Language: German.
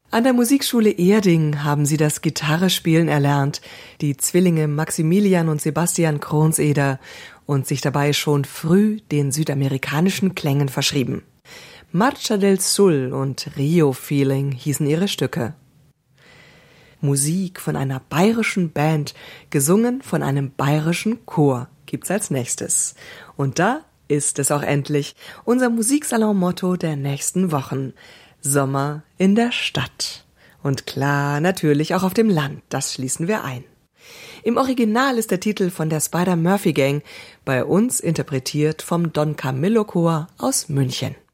An der Musikschule Erding haben sie das Gitarrespielen erlernt, die Zwillinge Maximilian und Sebastian Kronseder, und sich dabei schon früh den südamerikanischen Klängen verschrieben. Marcha del Sul und Rio Feeling hießen ihre Stücke. Musik von einer bayerischen Band, gesungen von einem bayerischen Chor, gibt's als nächstes. Und da ist es auch endlich, unser Musiksalon-Motto der nächsten Wochen: Sommer in der Stadt. Und klar, natürlich auch auf dem Land, das schließen wir ein. Im Original ist der Titel von der Spider-Murphy Gang, bei uns interpretiert vom Don Camillo Chor aus München.